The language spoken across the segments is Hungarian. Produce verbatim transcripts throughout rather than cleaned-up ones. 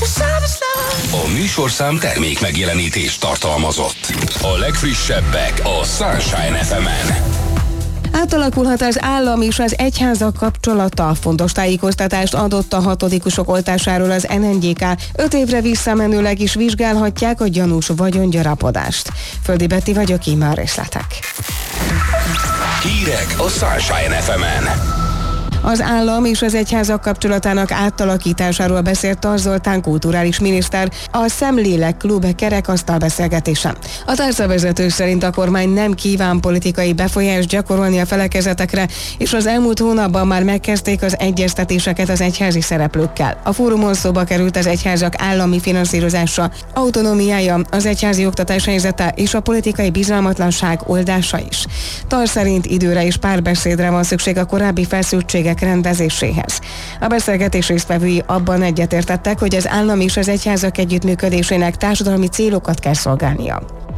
A műsorszám termék megjelenítést tartalmazott. A legfrissebbek a Sunshine ef emen. Átalakulhat az állam és az egyházak kapcsolata. Fontos tájékoztatást adott a hatodikusok oltásáról az en en gé ká. Öt évre visszamenőleg is vizsgálhatják a gyanús vagyongyarapodást. Földi Betty vagyok, íme a részletek. Hírek a Sunshine ef emen. Az állam és az egyházak kapcsolatának átalakításáról beszélt Tar Zoltán kulturális miniszter a Szemlélek Klub kerekasztal beszélgetésen. A tárcavezető szerint a kormány nem kíván politikai befolyást gyakorolni a felekezetekre, és az elmúlt hónapban már megkezdték az egyeztetéseket az egyházi szereplőkkel. A fórumon szóba került az egyházak állami finanszírozása, autonómiája, az egyházi oktatás helyzete és a politikai bizalmatlanság oldása is. Tar szerint időre és párbeszédre van szükség a korábbi feszültségek rendezéséhez. A beszélgetés résztvevői abban egyetértettek, hogy az állam és az egyházak együttműködésének társadalmi célokat kell szolgálnia.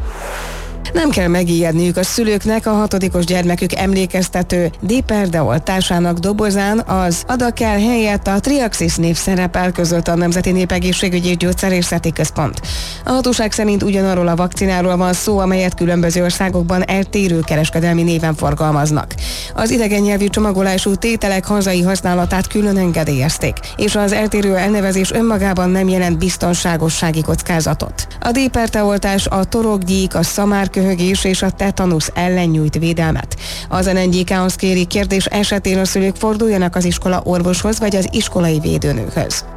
Nem kell megijedniük a szülőknek, a hatodikos gyermekük emlékeztető Diperde oltásának dobozán az Adakel helyett a Triaxis név szerepel, közölte a Nemzeti Népegészségügyi és Gyógyszerészeti Központ. A hatóság szerint ugyanarról a vakcináról van szó, amelyet különböző országokban eltérő kereskedelmi néven forgalmaznak. Az idegen nyelvű csomagolású tételek hazai használatát külön engedélyezték, és az eltérő elnevezés önmagában nem jelent biztonságossági kockázatot. A Diperde oltás a torokgyík, a szamárköhögés és a tetanusz ellen nyújt védelmet. Az en en gé ká azt kéri, kérdés esetén a szülők forduljanak az iskola orvoshoz vagy az iskolai védőnőhöz.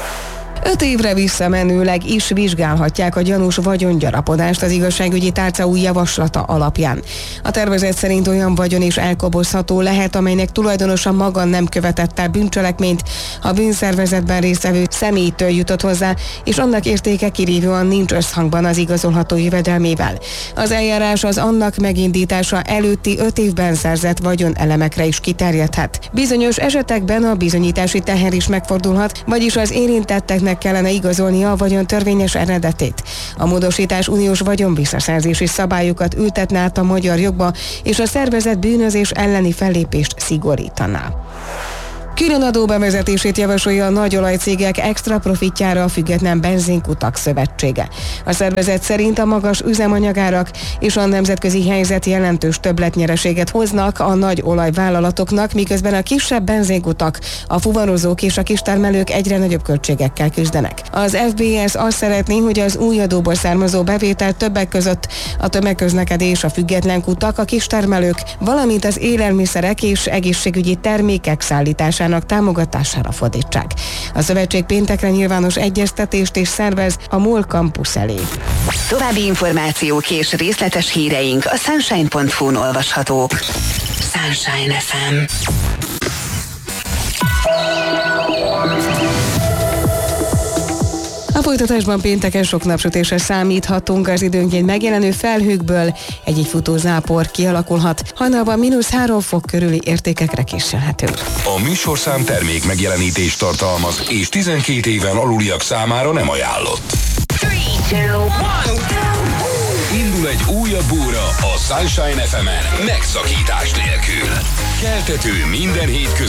Öt évre visszamenőleg is vizsgálhatják a gyanús vagyongyarapodást az igazságügyi tárca új javaslata alapján. A tervezet szerint olyan vagyon is elkobozható lehet, amelynek tulajdonosa maga nem követett el bűncselekményt, a bűnszervezetben résztvevő személytől jutott hozzá, és annak értéke kirívóan nincs összhangban az igazolható jövedelmével. Az eljárás az annak megindítása előtti öt évben szerzett vagyonelemekre is kiterjedhet. Bizonyos esetekben a bizonyítási teher is megfordulhat, vagyis az érintetteknek kellene igazolnia a vagyon törvényes eredetét. A módosítás uniós vagyonvisszaszerzési szabályokat ültetne át a magyar jogba, és a szervezett bűnözés elleni fellépést szigorítaná. Különadó bevezetését javasolja a nagyolajcégek extra profitjára a Független Benzinkutak Szövetsége. A szervezet szerint a magas üzemanyagárak és a nemzetközi helyzet jelentős többletnyereséget hoznak a nagy olajvállalatoknak, miközben a kisebb benzinkutak, a fuvarozók és a kistermelők egyre nagyobb költségekkel küzdenek. Az ef bé es azt szeretné, hogy az új adóból származó bevétel többek között a tömegközlekedés, a független kutak, a kistermelők, valamint az élelmiszerek és egészségügyi termékek szállításának támogatására fordítsák. A szövetség péntekre nyilvános egyeztetést is szervez a MOL Campus elé. További információk és részletes híreink a sunshine pont hu-n olvashatók. Sunshine ef em. A folytatásban pénteken sok napsütésre számíthatunk, az időnként megjelenő felhőkből egy-egy futó zápor kialakulhat, hajnalban mínusz három fok körüli értékekre készülhetünk. A műsorszám termék megjelenítést tartalmaz, és tizenkét éven aluliak számára nem ajánlott. Indul egy újabb óra a Sunshine ef emen megszakítás nélkül. Keltető minden hétköznap